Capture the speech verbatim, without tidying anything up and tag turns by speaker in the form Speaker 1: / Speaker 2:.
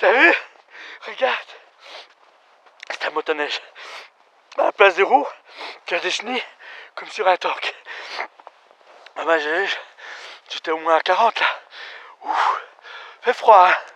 Speaker 1: T'as vu? Regarde. C'est un motoneige. À la place des roues, tu as des chenilles comme sur un tank. Ah bah, j'étais au moins à quarante là. Ouh, fait froid, hein.